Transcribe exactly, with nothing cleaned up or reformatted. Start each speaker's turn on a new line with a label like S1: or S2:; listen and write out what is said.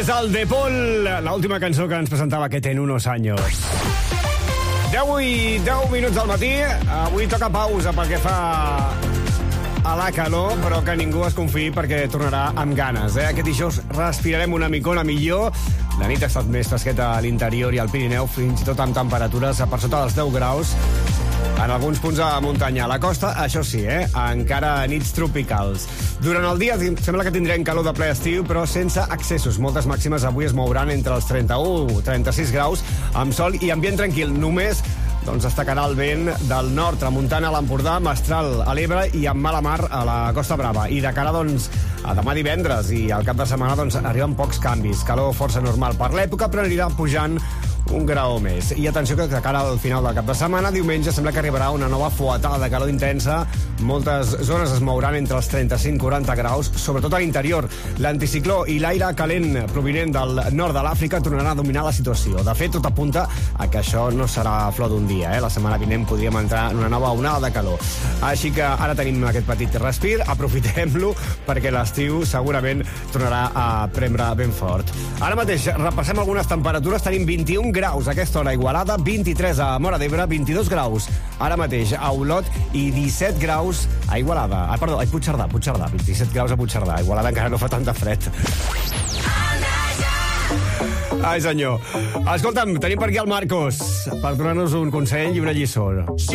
S1: És el De Paul, l'última cançó que ens presentava aquest en unos años. deu i deu minuts del matí. Avui toca pausa pel que fa a la calor, però que ningú es confiï perquè tornarà amb ganes. Eh? Aquest dijous respirarem una micona millor. La nit ha estat més fresqueta a l'interior i al Pirineu, fins i tot amb temperatures per sota dels deu graus. En alguns punts de muntanya. A la costa, això sí, eh? encara nits tropicals. Durant el dia sembla que tindrem calor de ple estiu, però sense excessos. Moltes màximes avui es mouran entre els trenta-u i trenta-sis graus, amb sol i ambient tranquil. Només doncs, destacarà el vent del nord, tramuntana a l'Empordà, mestral a l'Ebre i amb mala mar a la Costa Brava. I de cara doncs, a demà divendres i al cap de setmana doncs, arriben pocs canvis. Calor força normal per l'època, però anirà pujant un grau més. I atenció que de cara al final del cap de setmana, diumenge, sembla que arribarà una nova fuetada de calor intensa. Moltes zones es mouran entre els trenta-cinc i quaranta graus, sobretot a l'interior. L'anticicló i l'aire calent provinent del nord de l'Àfrica tornaran a dominar la situació. De fet, tot apunta a que això no serà flor d'un dia. Eh? La setmana vinent podríem entrar en una nova onada de calor. Així que ara tenim aquest petit respir, aprofitem-lo, perquè l'estiu segurament tornarà a prendre ben fort. Ara mateix repassem algunes temperatures. Tenim vint-i-un graus a aquesta hora a Igualada, vint-i-tres a Móra d'Ebre, vint-i-dos graus ara mateix a Olot i disset graus a Igualada. Ah, perdó, a Puigcerdà, Puigcerdà, vint-i-set graus a Puigcerdà. A Igualada encara no fa tant de fred. Ai, senyor. Escolta'm, tenim per aquí el Marcos per donar-nos un consell i una lliçó.